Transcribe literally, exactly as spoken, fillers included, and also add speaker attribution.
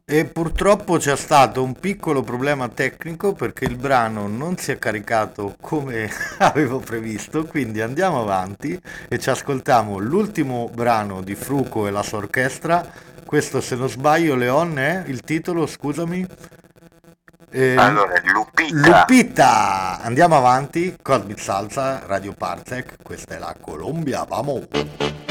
Speaker 1: E purtroppo c'è stato un piccolo problema tecnico perché il brano non si è caricato come avevo previsto, quindi andiamo avanti e ci ascoltiamo l'ultimo brano di Fruco e la sua orchestra. Questo, se non sbaglio, Leon è il titolo, scusami. Eh,
Speaker 2: Allora, Lupita.
Speaker 1: Lupita! Andiamo avanti, Cosmic Salsa, Radio Parsec, questa è la Colombia, vamos!